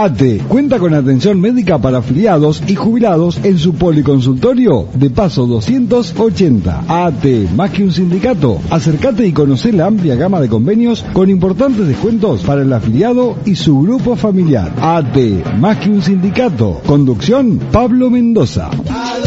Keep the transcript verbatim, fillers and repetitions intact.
A T E cuenta con atención médica para afiliados y jubilados en su policonsultorio de Paso doscientos ochenta. A T E, más que un sindicato. Acércate y conoce la amplia gama de convenios con importantes descuentos para el afiliado y su grupo familiar. A T E, más que un sindicato. Conducción, Pablo Mendoza.